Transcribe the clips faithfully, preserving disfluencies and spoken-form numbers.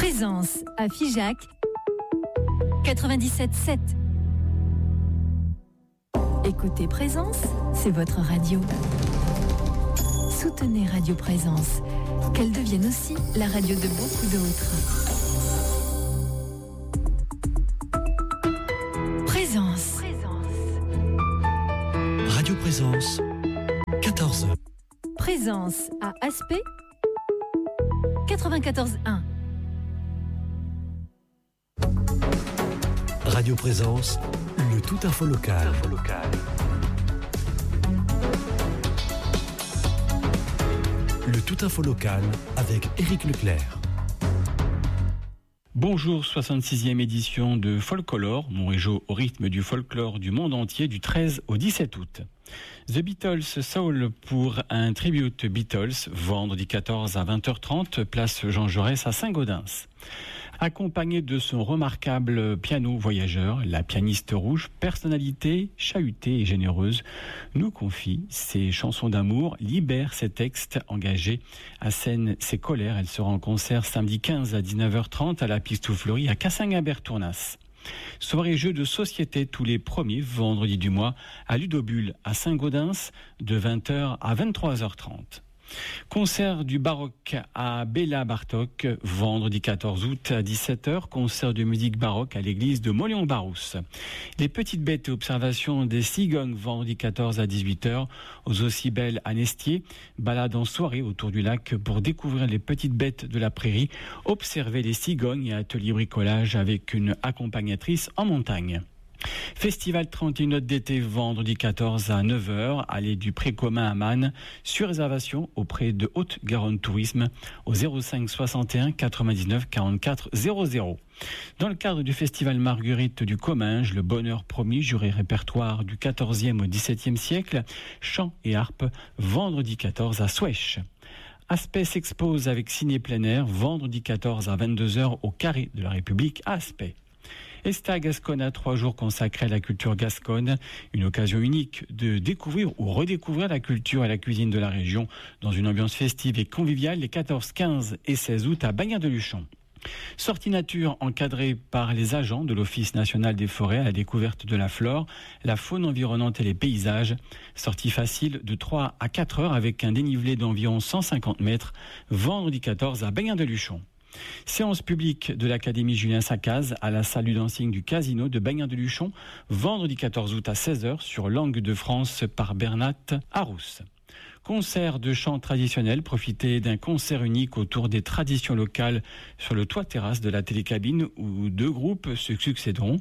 Présence à Figeac quatre-vingt-dix-sept sept. Écoutez Présence, c'est votre radio. Soutenez Radio Présence, qu'elle devienne aussi la radio de beaucoup d'autres. Présence. Radio Présence, quatorze heures. Présence à Aspect quatre-vingt-quatorze un. Radio Présence, le tout info local. Info local. Le tout info local avec Éric Leclerc. Bonjour, soixante-sixième édition de Folklore, Montrégeau au rythme du folklore du monde entier du treize au dix-sept août. The Beatles Soul pour un tribute Beatles, vendredi quatorze à vingt heures trente, place Jean Jaurès à Saint-Gaudens. Accompagné de son remarquable piano voyageur, la pianiste rouge, personnalité chahutée et généreuse, nous confie ses chansons d'amour, libère ses textes engagés, assène ses colères. Elle sera en concert samedi quinze à dix-neuf heures trente à la Pistou Fleury à Cassagnabert-Tournas. Soirée jeux de société tous les premiers vendredis du mois à Ludobule à Saint-Gaudens de vingt heures à vingt-trois heures trente. Concert du baroque à Béla Bartok, vendredi quatorze août à dix-sept heures. Concert de musique baroque à l'église de Molion-Barousse. Les petites bêtes et observations des cigognes, vendredi quatorze à dix-huit heures. Aux aussi belles à Nestier. Balade en soirée autour du lac pour découvrir les petites bêtes de la prairie. Observer les cigognes et atelier bricolage avec une accompagnatrice en montagne. Festival trente et une notes d'été, vendredi quatorze à neuf heures, allée du Pré-Commun à Man, sur réservation auprès de Haute-Garonne Tourisme au zéro cinq soixante et un quatre-vingt-dix-neuf quarante-quatre zéro zéro. Dans le cadre du Festival Marguerite du Comminges, le bonheur promis, juré répertoire du quatorzième au dix-septième siècle, chant et harpe, vendredi quatorze à Souèche. Aspect s'expose avec ciné plein air, vendredi quatorze à vingt-deux heures au Carré de la République à Aspect. Esta Gascona, trois jours consacrés à la culture gasconne, une occasion unique de découvrir ou redécouvrir la culture et la cuisine de la région dans une ambiance festive et conviviale les quatorze, quinze et seize août à Bagnères-de-Luchon. Sortie nature encadrée par les agents de l'Office national des forêts à la découverte de la flore, la faune environnante et les paysages. Sortie facile de trois à quatre heures avec un dénivelé d'environ cent cinquante mètres, vendredi quatorze à Bagnères-de-Luchon. Séance publique de l'Académie Julien Sacaz à la salle du dancing du Casino de Bagnères-de-Luchon, vendredi quatorze août à seize heures sur Langue de France par Bernat Arous. Concert de chant traditionnel, profitez d'un concert unique autour des traditions locales sur le toit terrasse de la télécabine où deux groupes se succéderont.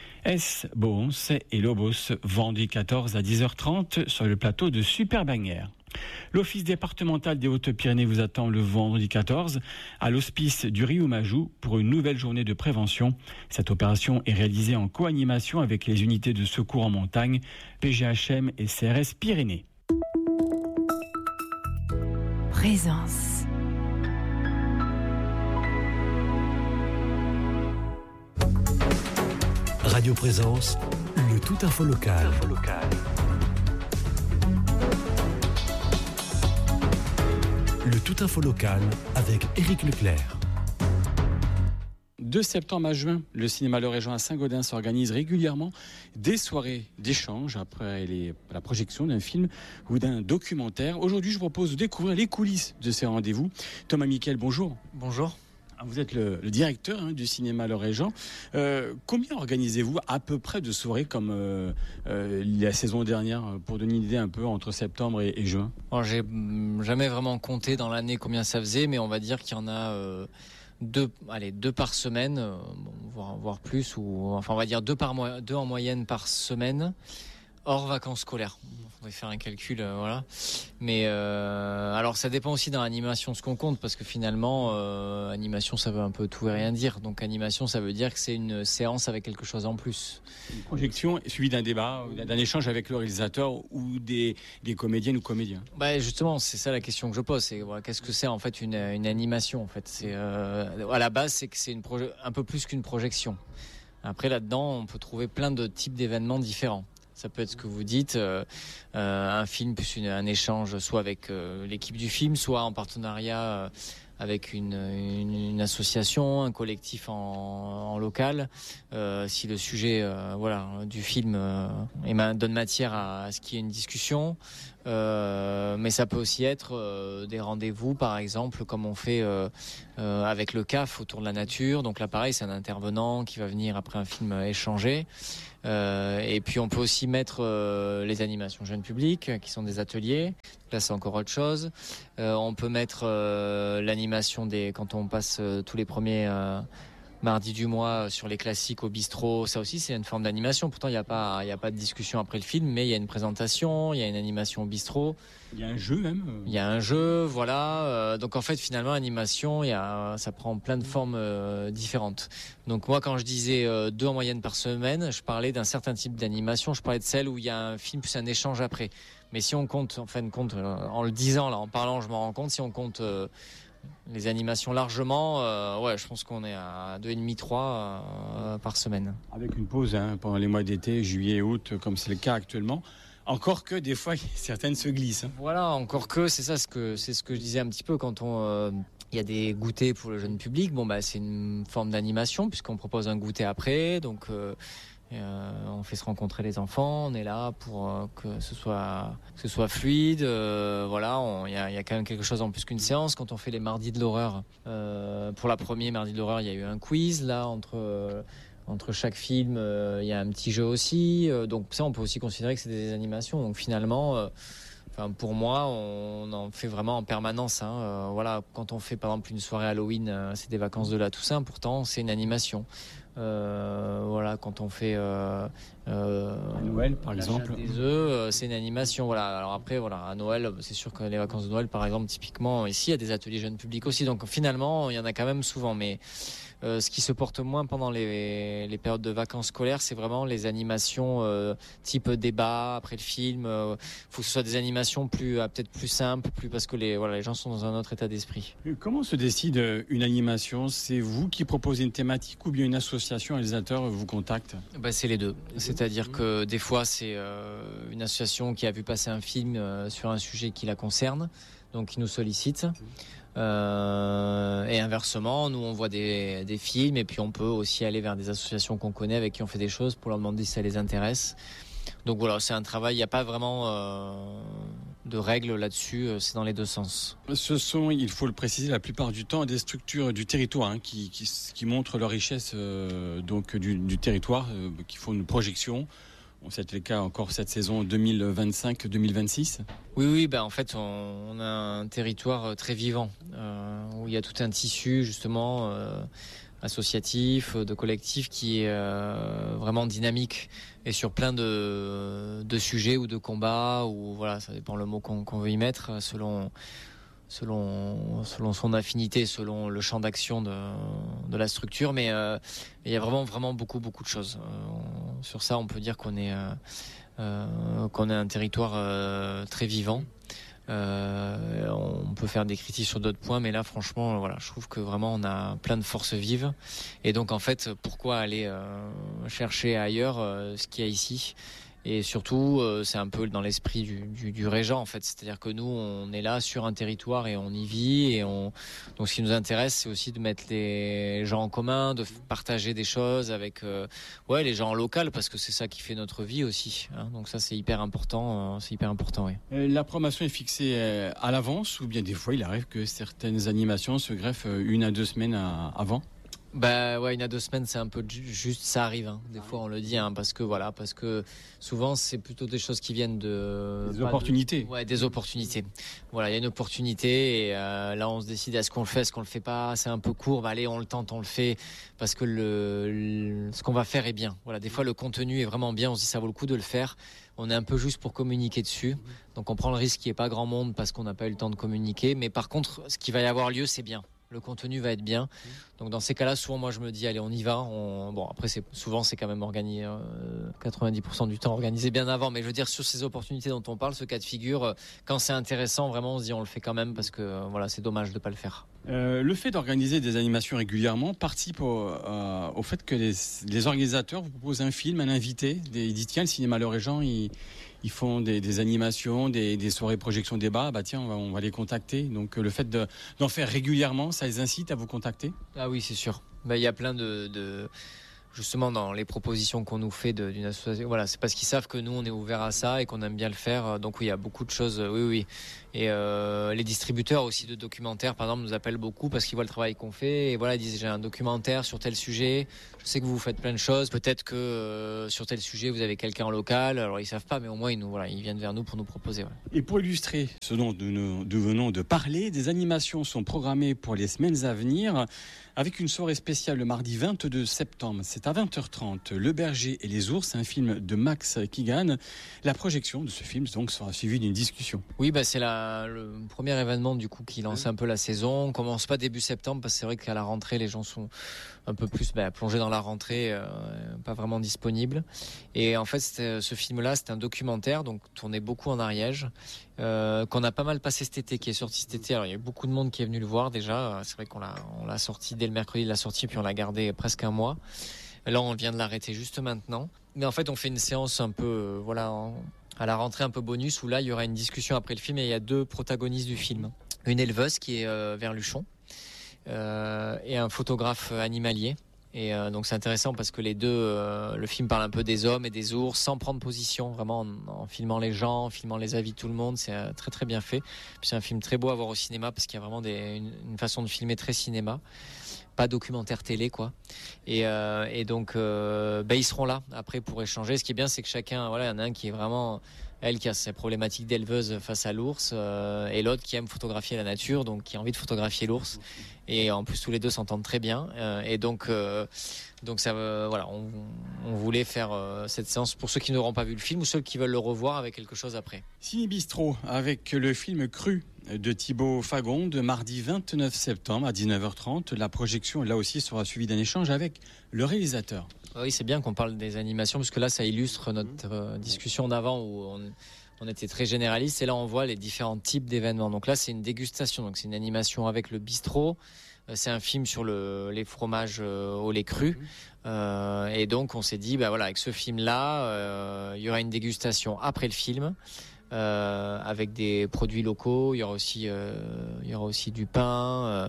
S. Boons et Lobos, vendredi quatorze à dix heures trente sur le plateau de Super Bagnères. L'Office départemental des Hautes-Pyrénées vous attend le vendredi quatorze à l'hospice du Riomajou pour une nouvelle journée de prévention. Cette opération est réalisée en co-animation avec les unités de secours en montagne, P G H M et C R S Pyrénées. Présence. Radio Présence, le tout info local. Info local. Le tout info local avec Éric Leclerc. De septembre à juin, le cinéma Le Régent à Saint-Gaudens organise régulièrement des soirées d'échange après les, la projection d'un film ou d'un documentaire. Aujourd'hui, je vous propose de découvrir les coulisses de ces rendez-vous. Thomas Miquel, bonjour. Bonjour. Vous êtes le, le directeur hein, du cinéma Le Régent. Euh, combien organisez-vous à peu près de soirées comme euh, euh, la saison dernière, pour donner une idée un peu entre septembre et, et juin? Bon, j'ai jamais vraiment compté dans l'année combien ça faisait, mais on va dire qu'il y en a euh, deux, allez, deux par semaine, euh, bon, voire, voire plus, ou enfin on va dire deux par mois, deux en moyenne par semaine. Hors vacances scolaires. On va faire un calcul, euh, voilà. Mais euh, alors ça dépend aussi dans l'animation ce qu'on compte, parce que finalement, euh, animation ça veut un peu tout et rien dire. Donc animation ça veut dire que c'est une séance avec quelque chose en plus. Une projection suivie d'un débat, d'un échange avec le réalisateur ou des, des comédiennes ou comédiens. Bah justement, c'est ça la question que je pose. C'est voilà, qu'est-ce que c'est en fait une, une animation en fait. C'est euh, à la base c'est que c'est une proje- un peu plus qu'une projection. Après là-dedans, on peut trouver plein de types d'événements différents. Ça peut être ce que vous dites, euh, euh, un film plus une, un échange soit avec euh, l'équipe du film, soit en partenariat euh, avec une, une, une association, un collectif en, en local. Euh, si le sujet euh, voilà, du film euh, et ma, donne matière à, à ce qu'il y ait une discussion. Euh, mais ça peut aussi être euh, des rendez-vous, par exemple, comme on fait euh, euh, avec le C A F autour de la nature. Donc là, pareil, c'est un intervenant qui va venir après un film échanger. Euh, et puis on peut aussi mettre euh, les animations jeunes publics, qui sont des ateliers. Là, c'est encore autre chose. Euh, on peut mettre euh, l'animation des quand on passe euh, tous les premiers euh, mardi du mois sur les classiques au bistrot. Ça aussi, c'est une forme d'animation. Pourtant, il n'y a pas, il n'y a pas de discussion après le film, mais il y a une présentation, il y a une animation au bistrot. Il y a un jeu même. Il y a un jeu, voilà. Euh, donc en fait, finalement, animation, il y a, ça prend plein de formes euh, différentes. Donc moi, quand je disais euh, deux en moyenne par semaine, je parlais d'un certain type d'animation. Je parlais de celle où il y a un film plus un échange après. Mais si on compte, en fin de compte, euh, en le disant, là, en parlant, je m'en rends compte, si on compte euh, les animations largement, euh, ouais, je pense qu'on est à deux et demi, trois euh, par semaine. Avec une pause hein, pendant les mois d'été, juillet et août, comme c'est le cas actuellement. Encore que des fois, certaines se glissent. Hein. Voilà, encore que c'est ça, ce que c'est ce que je disais un petit peu quand on. Euh, il y a des goûters pour le jeune public. Bon, bah, c'est une forme d'animation puisqu'on propose un goûter après. Donc, euh, euh, on fait se rencontrer les enfants. On est là pour euh, que ce soit que ce soit fluide. Euh, voilà, il y a, y a quand même quelque chose en plus qu'une séance. Quand on fait les mardis de l'horreur, euh, pour la première mardi de l'horreur, il y a eu un quiz là entre. Euh, Entre chaque film, il euh, y a un petit jeu aussi. Euh, donc ça, on peut aussi considérer que c'est des animations. Donc finalement, euh, enfin, pour moi, on en fait vraiment en permanence. Hein. Euh, voilà, quand on fait par exemple une soirée Halloween, euh, c'est des vacances de la Toussaint. Pourtant, c'est une animation. Euh, voilà, quand on fait euh, euh, à Noël, par exemple, des œufs, euh, c'est une animation. Voilà. Alors après, voilà, à Noël, c'est sûr que les vacances de Noël, par exemple, typiquement ici, il y a des ateliers jeunes publics aussi. Donc finalement, il y en a quand même souvent, mais Euh, ce qui se porte moins pendant les, les périodes de vacances scolaires, c'est vraiment les animations euh, type débat après le film. Il euh, faut que ce soit des animations plus, euh, peut-être plus simples, plus parce que les, voilà, les gens sont dans un autre état d'esprit. Comment se décide une animation ? C'est vous qui proposez une thématique ou bien une association réalisateur vous contacte ? Ben, c'est les deux. C'est-à-dire que des fois, c'est euh, une association qui a vu passer un film euh, sur un sujet qui la concerne, donc qui nous sollicite. Euh, et inversement, nous on voit des, des films et puis on peut aussi aller vers des associations qu'on connaît avec qui on fait des choses pour leur demander si ça les intéresse. Donc voilà, c'est un travail, il n'y a pas vraiment euh, de règles là-dessus, c'est dans les deux sens. Ce sont, il faut le préciser, la plupart du temps des structures du territoire hein, qui, qui, qui montrent leur richesse euh, donc, du, du territoire, euh, qui font une projection. C'était le cas encore cette saison deux mille vingt-cinq deux mille vingt-six. Oui, oui, ben en fait, on, on a un territoire très vivant euh, où il y a tout un tissu justement euh, associatif, de collectif qui est euh, vraiment dynamique et sur plein de, de sujets ou de combats ou voilà, ça dépend le mot qu'on, qu'on veut y mettre selon. Selon, selon son affinité, selon le champ d'action de, de la structure, mais euh, il y a vraiment, vraiment beaucoup, beaucoup de choses. Euh, sur ça, on peut dire qu'on est, euh, euh, qu'on est un territoire euh, très vivant. Euh, on peut faire des critiques sur d'autres points, mais là, franchement, voilà, je trouve que vraiment, on a plein de forces vives. Et donc, en fait, pourquoi aller euh, chercher ailleurs euh, ce qu'il y a ici ? Et surtout, euh, c'est un peu dans l'esprit du, du, du régent, en fait. C'est-à-dire que nous, on est là sur un territoire et on y vit. Et on... Donc, ce qui nous intéresse, c'est aussi de mettre les gens en commun, de partager des choses avec euh, ouais, les gens en local, parce que c'est ça qui fait notre vie aussi. Hein. Donc ça, c'est hyper important. Euh, c'est hyper important, oui. La programmation est fixée à l'avance ou bien des fois, il arrive que certaines animations se greffent une à deux semaines avant ? Bah ouais, une à deux semaines, c'est un peu juste, ça arrive. Hein. Des fois, on le dit, hein, parce que voilà, parce que souvent, c'est plutôt des choses qui viennent de des opportunités. De, ouais, des opportunités. Voilà, il y a une opportunité et euh, là, on se décide est-ce qu'on le fait, est-ce qu'on le fait pas. C'est un peu court. Bah allez, on le tente, on le fait parce que le, le ce qu'on va faire est bien. Voilà, des fois, le contenu est vraiment bien. On se dit ça vaut le coup de le faire. On est un peu juste pour communiquer dessus. Donc, on prend le risque qu'il n'y ait pas grand monde parce qu'on n'a pas eu le temps de communiquer. Mais par contre, ce qui va y avoir lieu, c'est bien. Le contenu va être bien. Donc dans ces cas-là, souvent moi je me dis allez on y va. On... Bon après c'est souvent c'est quand même organisé euh, quatre-vingt-dix pour cent du temps organisé bien avant. Mais je veux dire sur ces opportunités dont on parle, ce cas de figure, euh, quand c'est intéressant vraiment on se dit on le fait quand même parce que euh, voilà c'est dommage de pas le faire. Euh, le fait d'organiser des animations régulièrement participe au, euh, au fait que les, les organisateurs vous proposent un film, un invité. Ils disent tiens le cinéma Le Régent il ils font des, des animations, des, des soirées projection débat. Bah tiens, on va, on va les contacter. Donc le fait de, d'en faire régulièrement, ça les incite à vous contacter. Ah oui, c'est sûr. Bah, il y a plein de, de justement dans les propositions qu'on nous fait de, d'une association. Voilà, c'est parce qu'ils savent que nous on est ouvert à ça et qu'on aime bien le faire. Donc oui, il y a beaucoup de choses. Oui, oui. Et euh, les distributeurs aussi de documentaires, par exemple, nous appellent beaucoup parce qu'ils voient le travail qu'on fait. Et voilà, ils disent j'ai un documentaire sur tel sujet. Je sais que vous faites plein de choses. Peut-être que euh, sur tel sujet vous avez quelqu'un en local. Alors ils savent pas, mais au moins ils nous, voilà, ils viennent vers nous pour nous proposer. Voilà. Et pour illustrer ce dont nous, nous venons de parler, des animations sont programmées pour les semaines à venir. Avec une soirée spéciale le mardi vingt-deux septembre, c'est à vingt heures trente. Le Berger et les ours, un film de Max Keegan. La projection de ce film donc sera suivie d'une discussion. Oui, bah c'est la, le premier événement du coup qui lance un peu la saison. On commence pas début septembre parce que c'est vrai qu'à la rentrée les gens sont un peu plus bah, plongés dans la rentrée, euh, pas vraiment disponibles. Et en fait, ce film-là, c'est un documentaire donc tourné beaucoup en Ariège. Euh, qu'on a pas mal passé cet été, qui est sorti cet été. Alors il y a eu beaucoup de monde qui est venu le voir déjà. C'est vrai qu'on l'a, on l'a sorti dès le mercredi de la sortie, puis on l'a gardé presque un mois. Là, on vient de l'arrêter juste maintenant. Mais en fait, on fait une séance un peu, euh, voilà, en, à la rentrée un peu bonus où là, il y aura une discussion après le film et il y a deux protagonistes du film. Une éleveuse qui est euh, vers Luchon euh, et un photographe animalier. Et euh, donc c'est intéressant parce que les deux, euh, le film parle un peu des hommes et des ours sans prendre position, vraiment en, en filmant les gens, en filmant les avis de tout le monde. C'est euh, très très bien fait. Puis c'est un film très beau à voir au cinéma parce qu'il y a vraiment des, une, une façon de filmer très cinéma, pas documentaire télé quoi. Et, euh, et donc euh, bah, ils seront là après pour échanger. Ce qui est bien, c'est que chacun, voilà, il y en a un qui est vraiment, elle qui a ses problématiques d'éleveuse face à l'ours euh, et l'autre qui aime photographier la nature, donc qui a envie de photographier l'ours. Et en plus tous les deux s'entendent très bien euh, et donc euh, donc ça euh, voilà on, on voulait faire euh, cette séance pour ceux qui n'auront pas vu le film ou ceux qui veulent le revoir avec quelque chose après. Ciné Bistrot avec le film Cru de Thibaut Fagonde, mardi vingt-neuf septembre à dix-neuf heures trente. La projection là aussi sera suivie d'un échange avec le réalisateur. Oui, c'est bien qu'on parle des animations parce que là ça illustre notre euh, discussion d'avant où on On était très généraliste et là on voit les différents types d'événements. Donc là c'est une dégustation, donc c'est une animation avec le bistrot. C'est un film sur le, les fromages euh, au lait cru. Euh, et donc on s'est dit, bah voilà, avec ce film-là, euh, il y aura une dégustation après le film. Euh, avec des produits locaux, il y aura aussi, euh, il y aura aussi du pain, euh,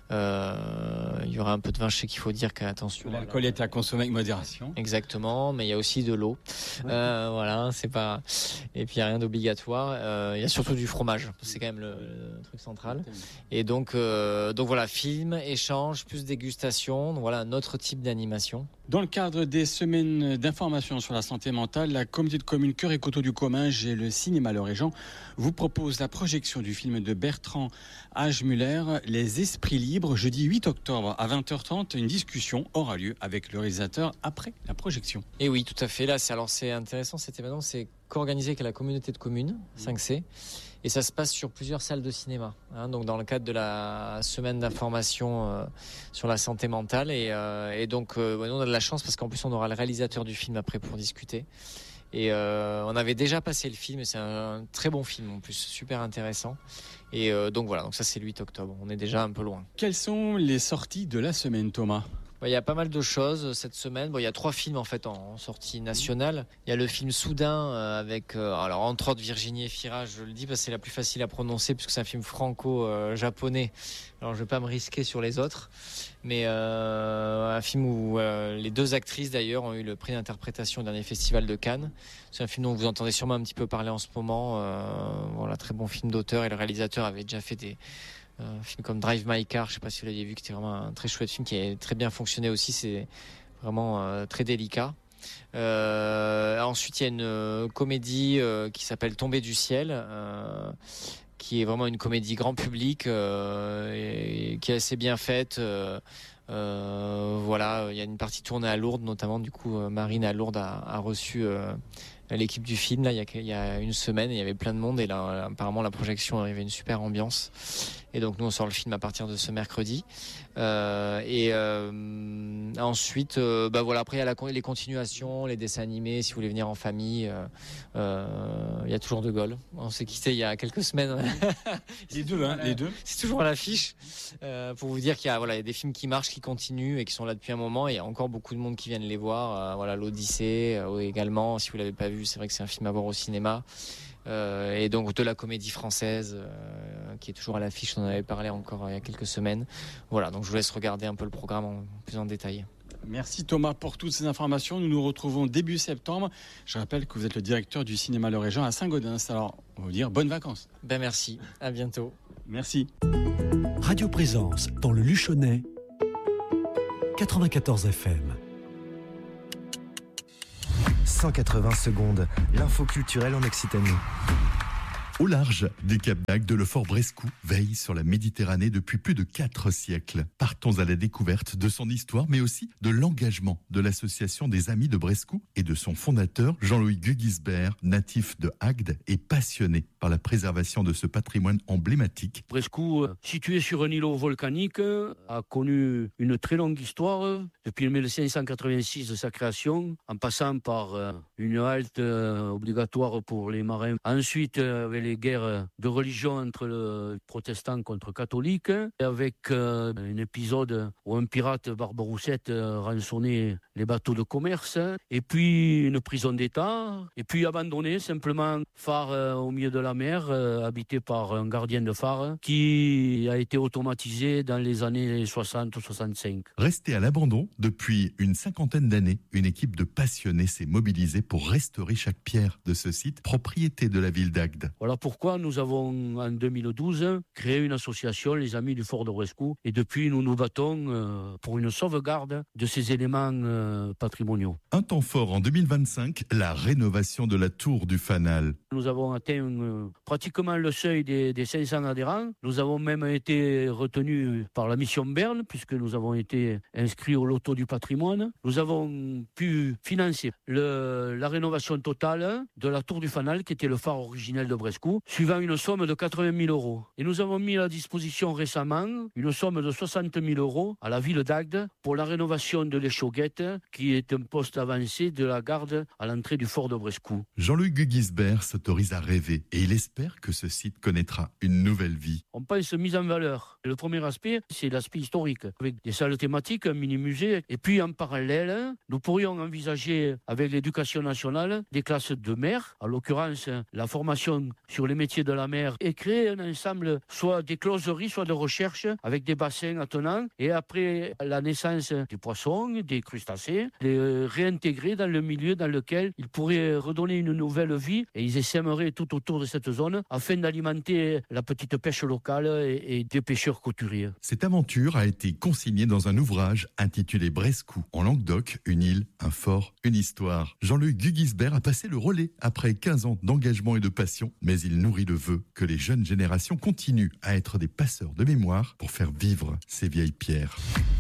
euh, il y aura un peu de vin. Je sais qu'il faut dire qu'attention, l'alcool est à consommer avec modération. Exactement, mais il y a aussi de l'eau. Euh, voilà, c'est pas. Et puis il y a rien d'obligatoire. Euh, il y a surtout du fromage, c'est quand même le, le truc central. Et donc, euh, donc voilà, film, échange, plus dégustation. Donc voilà, un autre type d'animation. Dans le cadre des semaines d'information sur la santé mentale, la communauté de communes Cœur et Coteaux du Comminges et le cinéma Le Régent vous propose la projection du film de Bertrand Hagemuller, Les Esprits Libres, jeudi huit octobre à vingt heures trente. Une discussion aura lieu avec le réalisateur après la projection. Et oui, tout à fait. Là, c'est alors c'est intéressant cet événement, c'est co-organisé avec la communauté de communes cinq C. Et ça se passe sur plusieurs salles de cinéma, hein, donc dans le cadre de la semaine d'information euh, sur la santé mentale. Et, euh, et donc, euh, nous, on a de la chance parce qu'en plus, on aura le réalisateur du film après pour discuter. Et euh, on avait déjà passé le film, c'est un, un très bon film en plus, super intéressant. Et euh, donc voilà, donc ça c'est le huit octobre, on est déjà un peu loin. Quelles sont les sorties de la semaine, Thomas ? Il y a pas mal de choses cette semaine. Bon, il y a trois films en fait en sortie nationale. Il y a le film Soudain euh, avec, euh, alors entre autres Virginie Efira, je le dis parce que c'est la plus facile à prononcer puisque c'est un film franco-japonais. Alors je vais pas me risquer sur les autres, mais euh, un film où euh, les deux actrices d'ailleurs ont eu le prix d'interprétation au dernier festival de Cannes. C'est un film dont vous entendez sûrement un petit peu parler en ce moment. Euh, voilà, très bon film d'auteur et le réalisateur avait déjà fait des un film comme Drive My Car, je sais pas si vous l'aviez vu, qui était vraiment un très chouette film qui a très bien fonctionné aussi, c'est vraiment euh, très délicat. Euh, ensuite il y a une euh, comédie euh, qui s'appelle Tomber du ciel, euh, qui est vraiment une comédie grand public euh, et, et qui est assez bien faite. Euh, euh, voilà, il y a une partie tournée à Lourdes notamment, du coup euh, Marine à Lourdes a, a reçu euh, l'équipe du film là il y, a, il y a une semaine et il y avait plein de monde et là apparemment la projection il y avait une super ambiance et donc nous on sort le film à partir de ce mercredi euh, et euh, ensuite euh, bah voilà, après il y a la, les continuations, les dessins animés si vous voulez venir en famille, euh, euh, il y a toujours De Gaulle, on s'est quitté il y a quelques semaines. les deux hein, les deux c'est toujours à l'affiche euh, pour vous dire qu'il y a, voilà, il y a des films qui marchent, qui continuent et qui sont là depuis un moment et il y a encore beaucoup de monde qui viennent les voir, euh, voilà, l'Odyssée euh, également si vous l'avez pas vu vu. C'est vrai que c'est un film à voir au cinéma. Euh, et donc de la comédie française euh, qui est toujours à l'affiche, on en avait parlé encore il y a quelques semaines. Voilà, donc je vous laisse regarder un peu le programme en plus en détail. Merci Thomas pour toutes ces informations. Nous nous retrouvons début septembre. Je rappelle que vous êtes le directeur du cinéma Le Régent à Saint-Gaudens. Alors, on va vous dire bonnes vacances. Ben merci, à bientôt. Merci. Radio Présence dans le Luchonnais, quatre-vingt-quatorze F M. cent quatre-vingts secondes, l'info culturelle en Occitanie. Au large des Cap d'Agde, le fort Brescou veille sur la Méditerranée depuis plus de quatre siècles. Partons à la découverte de son histoire, mais aussi de l'engagement de l'association des Amis de Brescou et de son fondateur, Jean-Louis Gugisbert, natif de Agde et passionné par la préservation de ce patrimoine emblématique. Brescou, situé sur un îlot volcanique, a connu une très longue histoire, depuis mille cinq cent quatre-vingt-six de sa création, en passant par une halte obligatoire pour les marins. Ensuite, avec les guerres de religion entre le protestants contre catholiques, avec euh, un épisode où un pirate, Barbaroussette, euh, rançonnait les bateaux de commerce, et puis une prison d'État, et puis abandonné, simplement phare euh, au milieu de la mer, euh, habité par un gardien de phare, qui a été automatisé dans les années soixante soixante-cinq. Resté à l'abandon depuis une cinquantaine d'années, une équipe de passionnés s'est mobilisée pour restaurer chaque pierre de ce site, propriété de la ville d'Agde. Voilà pourquoi nous avons, en deux mille douze, créé une association, les Amis du Fort de Brescou, et depuis nous nous battons euh, pour une sauvegarde de ces éléments euh, patrimoniaux. Un temps fort en deux mille vingt-cinq, la rénovation de la tour du Fanal. Nous avons atteint euh, pratiquement le seuil des, des cinq cents adhérents. Nous avons même été retenus par la mission Berne, puisque nous avons été inscrits au loto du patrimoine. Nous avons pu financer le, la rénovation totale de la tour du Fanal, qui était le phare originel de Brescou, suivant une somme de quatre-vingt mille euros. Et nous avons mis à disposition récemment une somme de soixante mille euros à la ville d'Agde pour la rénovation de l'échauguette, qui est un poste avancé de la garde à l'entrée du fort de Brescou. Jean-Louis Gugisbert s'autorise à rêver et il espère que ce site connaîtra une nouvelle vie. On pense mise en valeur. Le premier aspect, c'est l'aspect historique, avec des salles thématiques, un mini-musée. Et puis en parallèle, nous pourrions envisager avec l'éducation nationale des classes de mer, en l'occurrence la formation sur les métiers de la mer, et créer un ensemble soit des closeries, soit de recherche avec des bassins attenants, et après la naissance des poissons, des crustacés, les réintégrer dans le milieu dans lequel ils pourraient redonner une nouvelle vie, et ils essaimeraient tout autour de cette zone afin d'alimenter la petite pêche locale et, et des pêcheurs couturiers. Cette aventure a été consignée dans un ouvrage intitulé Brescou, en Languedoc, une île, un fort, une histoire. Jean-Luc Gugisbert a passé le relais après quinze ans d'engagement et de passion, mais il nourrit le vœu que les jeunes générations continuent à être des passeurs de mémoire pour faire vivre ces vieilles pierres.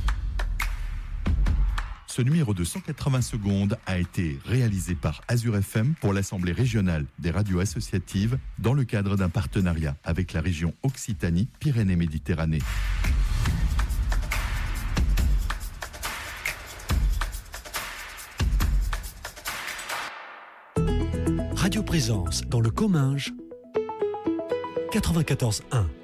Ce numéro de cent quatre-vingts secondes a été réalisé par Azure F M pour l'Assemblée régionale des radios associatives dans le cadre d'un partenariat avec la région Occitanie-Pyrénées-Méditerranée. Radio Présence dans le Comminges, quatre-vingt-quatorze un.